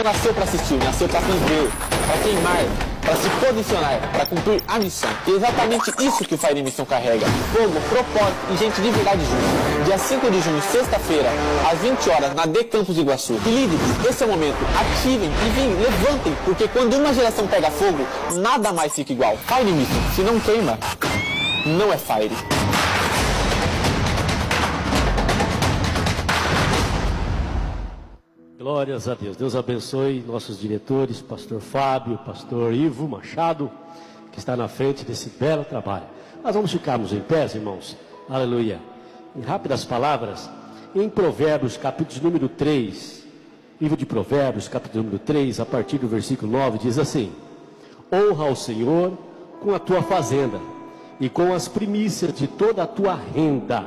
nasceu para assistir, nasceu para viver, para queimar, para se posicionar, para cumprir a missão. E é exatamente isso que o Fire em Missão carrega. Fogo, propósito e gente de verdade junto. Dia 5 de junho, sexta-feira, às 20 horas, na D Campus Iguaçu. E líderes, esse é o momento. Ativem e vem, levantem, porque quando uma geração pega fogo, nada mais fica igual. Fire em Missão, se não queima, não é Fire. Glórias a Deus. Deus abençoe nossos diretores, pastor Fábio, pastor Ivo Machado, que está na frente desse belo trabalho. Nós vamos ficarmos em pé, irmãos. Aleluia. Em rápidas palavras, em Provérbios, capítulo número 3, livro de Provérbios, capítulo número 3, a partir do versículo 9, diz assim: honra ao Senhor com a tua fazenda e com as primícias de toda a tua renda,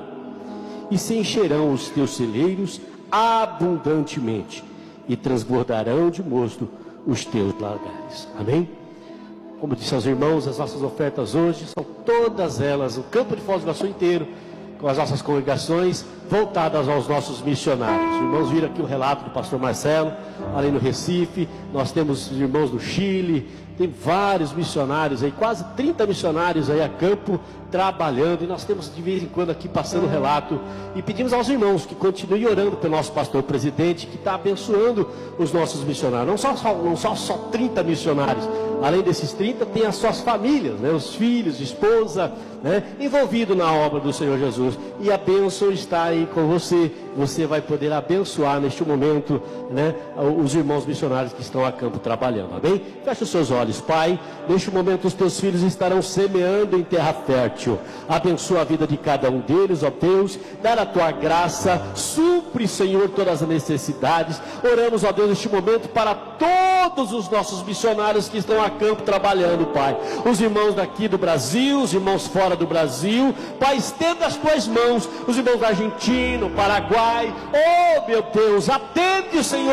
e se encherão os teus celeiros abundantemente, e transbordarão de mosto os teus lagares. Amém? Como disse aos irmãos, as nossas ofertas hoje são todas elas, o campo de Foz do Iguaçu inteiro, com as nossas congregações voltadas aos nossos missionários. Os irmãos viram aqui o relato do pastor Marcelo, ali no Recife. Nós temos os irmãos do Chile, tem vários missionários aí, quase 30 missionários aí a campo trabalhando, e nós temos de vez em quando aqui passando o relato, e pedimos aos irmãos que continuem orando pelo nosso pastor presidente, que está abençoando os nossos missionários. Não só 30 missionários, além desses 30 tem as suas famílias, né? Os filhos, esposa, né? Envolvido na obra do Senhor Jesus, e a bênção está aí com você. Você vai poder abençoar neste momento, né, os irmãos missionários que estão a campo trabalhando. Amém? Feche os seus olhos. Pai, neste momento os teus filhos estarão semeando em terra fértil. Abençoa a vida de cada um deles, ó Deus, dá a tua graça, supre, Senhor, todas as necessidades. Oramos, ó Deus, neste momento para todos os nossos missionários que estão a campo trabalhando, Pai. Os irmãos daqui do Brasil, os irmãos fora do Brasil, Pai, estenda as tuas mãos, os irmãos da Argentina, Paraguai. Oh meu Deus, atende, Senhor,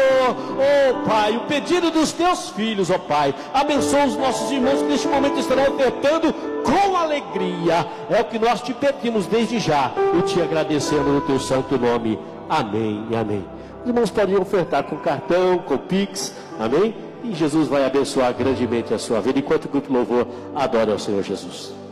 oh Pai, o pedido dos teus filhos, ó Pai. Abençoa os nossos irmãos que neste momento estarão ofertando com alegria. É o que nós te pedimos desde já, e te agradecendo no teu santo nome. Amém e amém. Os irmãos podem ofertar com cartão, com Pix, amém? E Jesus vai abençoar grandemente a sua vida, enquanto o grupo louvor adora ao Senhor Jesus.